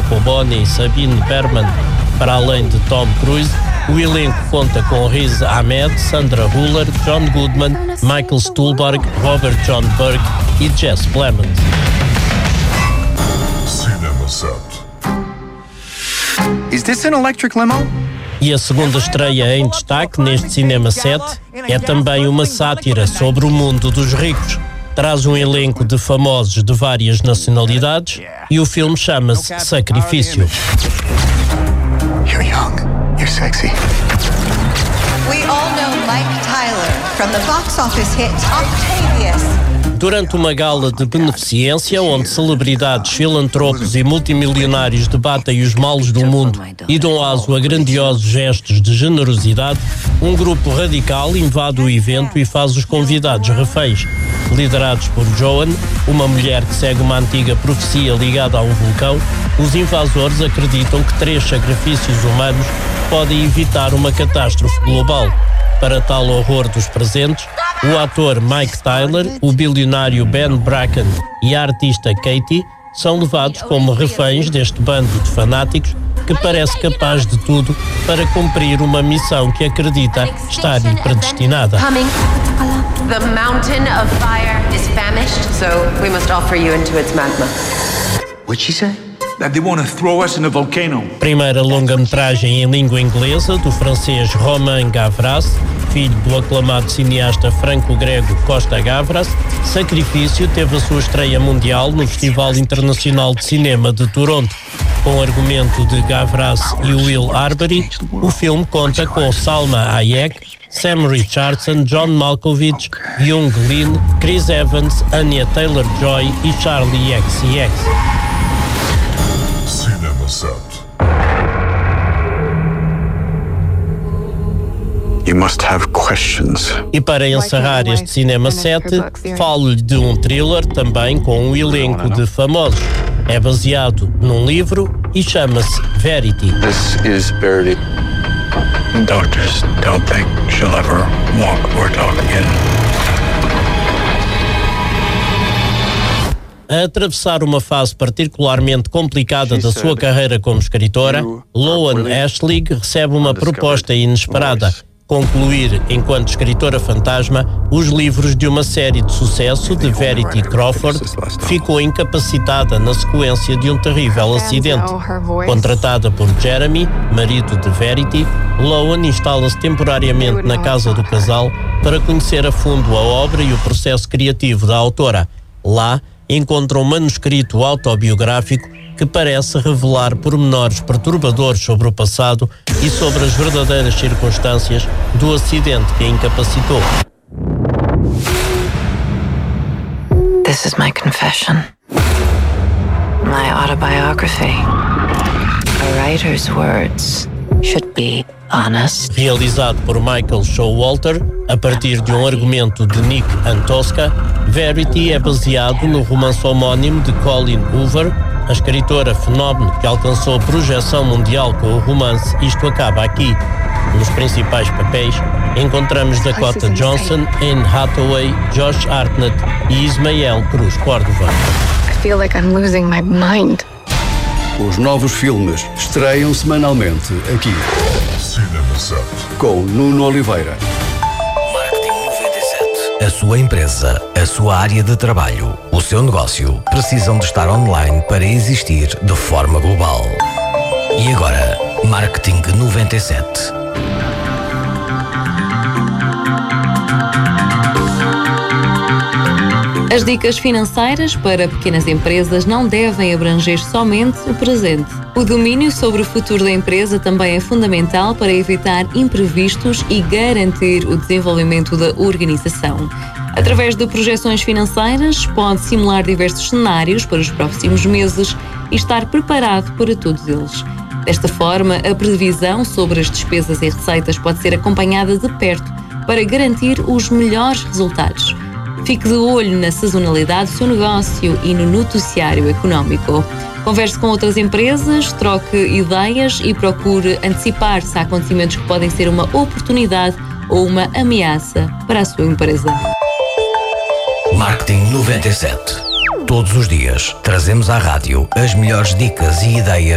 Cobboni e Sabine Berman. Para além de Tom Cruise, o elenco conta com Riz Ahmed, Sandra Hüller, John Goodman, Michael Stuhlbarg, Robert John Burke e Jess Plemons. Cinema 7. Is this an electric limo? E a segunda estreia em destaque neste Cinema 7 é também uma sátira sobre o mundo dos ricos. Traz um elenco de famosos de várias nacionalidades e o filme chama-se Sacrifício. You're young. You're sexy. We all know Mike Tyler from the box office hit Octavius. Durante uma gala de beneficência, onde celebridades, filantropos e multimilionários debatem os males do mundo e dão aso a grandiosos gestos de generosidade, um grupo radical invade o evento e faz os convidados reféns. Liderados por Joan, uma mulher que segue uma antiga profecia ligada a um vulcão, os invasores acreditam que 3 sacrifícios humanos podem evitar uma catástrofe global. Para tal horror dos presentes, o ator Mike Tyler, o bilionário Ben Bracken e a artista Katie são levados como reféns deste bando de fanáticos que parece capaz de tudo para cumprir uma missão que acredita estar-lhe predestinada. The mountain of fire is famished, so we must offer you into its magma. What'd she say? That they want to throw us in a volcano. Primeira longa-metragem em língua inglesa do francês Romain Gavras, filho do aclamado cineasta franco-grego Costa Gavras, Sacrifício teve a sua estreia mundial no Festival Internacional de Cinema de Toronto. Com argumento de Gavras e Will Arbery, o filme conta com Salma Hayek, Sam Richardson, John Malkovich, Jung Lin, Chris Evans, Anya Taylor-Joy e Charlie XCX. Cinema 7. You must have questions. E para encerrar este Cinema 7, falo-lhe de um thriller também com um elenco de famosos. É baseado num livro e chama-se Verity. This is Verity. Doctors don't think she'll ever walk or talk again. A atravessar uma fase particularmente complicada da sua carreira como escritora, Loan Ashlig recebe uma proposta inesperada: concluir, enquanto escritora fantasma, os livros de uma série de sucesso de Verity Crawford, que ficou incapacitada na sequência de um terrível acidente. Contratada por Jeremy, marido de Verity, Loan instala-se temporariamente na casa do casal para conhecer a fundo a obra e o processo criativo da autora. Lá, encontra um manuscrito autobiográfico que parece revelar pormenores perturbadores sobre o passado e sobre as verdadeiras circunstâncias do acidente que a incapacitou. This is my confession. My autobiography. A writer's words should be honest. Realizado por Michael Showalter, a partir de um argumento de Nick Antosca, Verity é baseado no romance homónimo de Colleen Hoover, a escritora fenómeno que alcançou projeção mundial com o romance Isto Acaba Aqui. Nos principais papéis, encontramos Dakota Johnson, Anne Hathaway, Josh Hartnett e Ismael Cruz Córdova. I feel like I'm losing my mind. Os novos filmes estreiam semanalmente aqui. Cinema 7. Com Nuno Oliveira. Marketing 97. A sua empresa, a sua área de trabalho, o seu negócio precisam de estar online para existir de forma global. E agora, Marketing 97. As dicas financeiras para pequenas empresas não devem abranger somente o presente. O domínio sobre o futuro da empresa também é fundamental para evitar imprevistos e garantir o desenvolvimento da organização. Através de projeções financeiras, pode simular diversos cenários para os próximos meses e estar preparado para todos eles. Desta forma, a previsão sobre as despesas e receitas pode ser acompanhada de perto para garantir os melhores resultados. Fique de olho na sazonalidade do seu negócio e no noticiário económico. Converse com outras empresas, troque ideias e procure antecipar-se a acontecimentos que podem ser uma oportunidade ou uma ameaça para a sua empresa. Marketing 97. Todos os dias trazemos à rádio as melhores dicas e ideias